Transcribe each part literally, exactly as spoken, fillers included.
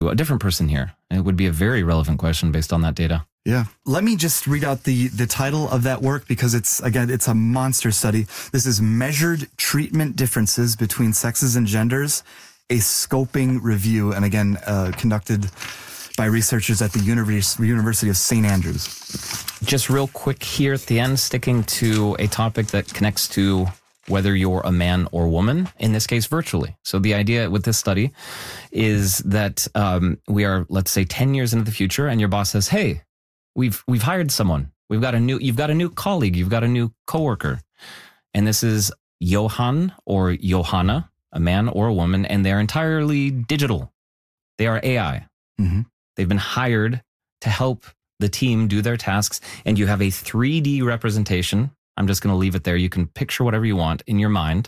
a different person here? It would be a very relevant question based on that data. Yeah. Let me just read out the, the title of that work because it's, again, it's a monster study. This is Measured Treatment Differences Between Sexes and Genders, a Scoping Review, and again, uh, conducted by researchers at the Univers- University of Saint Andrews. Just real quick here at the end, sticking to a topic that connects to whether you're a man or woman, in this case, virtually. So the idea with this study is that um, we are, let's say, ten years into the future, and your boss says, hey, we've we've hired someone. We've got a new, you've got a new colleague, you've got a new coworker. And this is Johan or Johanna, a man or a woman, and they're entirely digital. They are A I. Mm-hmm. They've been hired to help the team do their tasks, and you have a three D representation. I'm just going to leave it there. You can picture whatever you want in your mind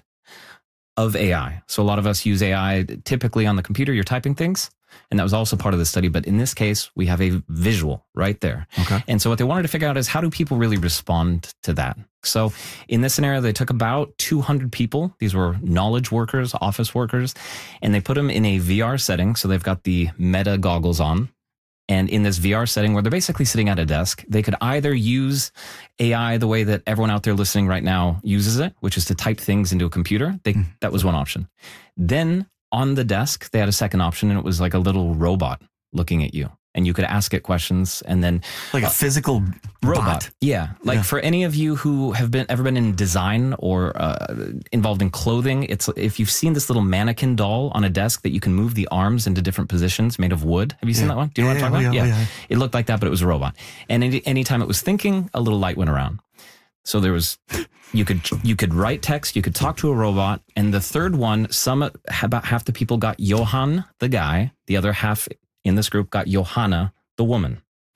of A I. So a lot of us use A I typically on the computer. You're typing things, and that was also part of the study. But in this case, we have a visual right there. Okay. And so what they wanted to figure out is how do people really respond to that? So in this scenario, they took about two hundred people. These were knowledge workers, office workers, and they put them in a V R setting. So they've got the Meta goggles on. And in this V R setting where they're basically sitting at a desk, they could either use A I the way that everyone out there listening right now uses it, which is to type things into a computer. They, mm. That was one option. Then on the desk, they had a second option, and it was like a little robot looking at you. And you could ask it questions, and then like a uh, physical robot. Bot. Yeah. Like yeah. For any of you who have been ever been in design or uh, involved in clothing, it's if you've seen this little mannequin doll on a desk that you can move the arms into different positions made of wood. Have you seen yeah. that one? Do you know yeah, what I'm talking yeah, about? Yeah. yeah. It looked like that, but it was a robot. And any anytime it was thinking, a little light went around. So there was, you could you could write text, you could talk to a robot, and the third one, some about half the people got Johan, the guy, the other half in this group got Johanna, the woman.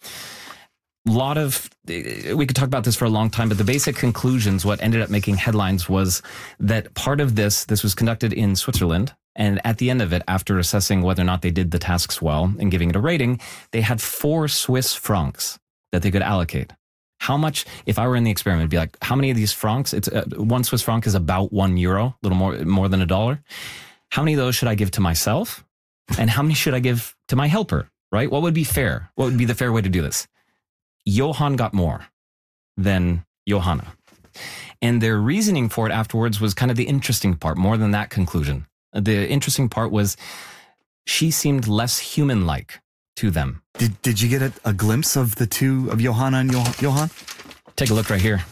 A lot of, we could talk about this for a long time, but the basic conclusions, what ended up making headlines was that part of this, this was conducted in Switzerland. And at the end of it, after assessing whether or not they did the tasks well and giving it a rating, they had four Swiss francs that they could allocate. How much, if I were in the experiment, it'd be like, how many of these francs, it's uh, one Swiss franc is about one euro, a little more, more than a dollar. How many of those should I give to myself? And how many should I give to my helper? Right? What would be fair? What would be the fair way to do this? Johan got more than Johanna. And their reasoning for it afterwards was kind of the interesting part, more than that conclusion. The interesting part was she seemed less human-like to them. Did Did you get a, a glimpse of the two, of Johanna and Johan? Take a look right here.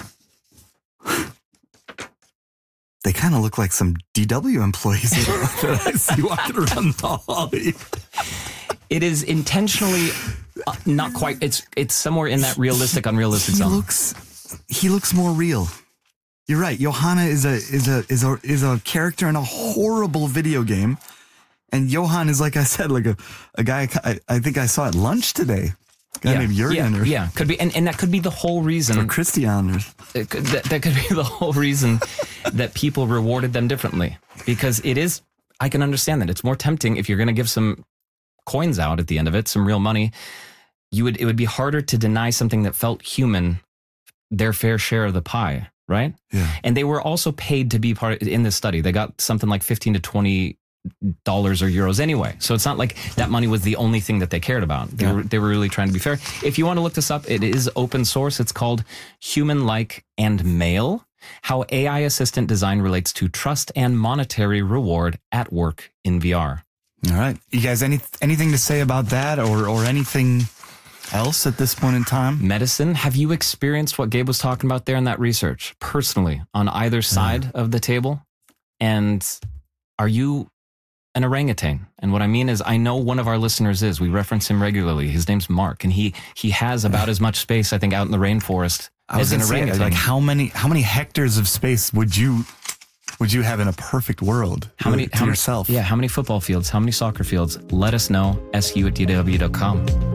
They kind of look like some D W employees that I see walking around the hall. It is intentionally uh, not quite. It's it's somewhere in that realistic, unrealistic he zone. Looks, he looks more real. You're right. Johanna is a is a is a is a character in a horrible video game, and Johan is, like I said, like a, a guy I, I think I saw at lunch today. A guy yeah, named Jurgen. Yeah, or, yeah, could be, and, and that could be the whole reason. Or Christian. Or, it could, that, that could be the whole reason that people rewarded them differently, because it is. I can understand that it's more tempting if you're going to give some coins out at the end of it, some real money. You would it would be harder to deny something that felt human their fair share of the pie, right? Yeah. And they were also paid to be part of, in this study. They got something like fifteen to twenty dollars or euros anyway. So it's not like that money was the only thing that they cared about. They yeah. were they were really trying to be fair. If you want to look this up, it is open source. It's called Human Like and Male: How A I Assistant Design Relates to Trust and Monetary Reward at Work in V R. All right. You guys, any anything to say about that, or or anything else at this point in time? Medicine. Have you experienced what Gabe was talking about there in that research personally on either side yeah. of the table? And are you an orangutan? And what I mean is, I know one of our listeners is. We reference him regularly. His name's Mark, and he he has about as much space, I think, out in the rainforest I was as an say, orangutan. Like how many how many hectares of space would you would you have in a perfect world? How many to how yourself? Many, yeah, how many football fields? How many soccer fields? Let us know. S U at D W dot com.